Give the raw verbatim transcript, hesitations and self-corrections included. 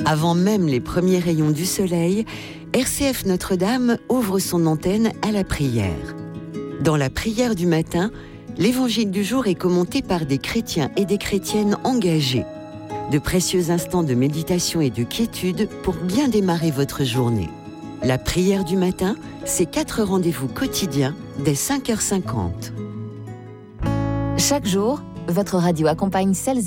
Avant même les premiers rayons du soleil, R C F Notre-Dame ouvre son antenne à la prière. Dans la prière du matin, l'évangile du jour est commenté par des chrétiens et des chrétiennes engagés. De précieux instants de méditation et de quiétude pour bien démarrer votre journée. La prière du matin, c'est quatre rendez-vous quotidiens dès cinq heures cinquante. Chaque jour, votre radio accompagne celles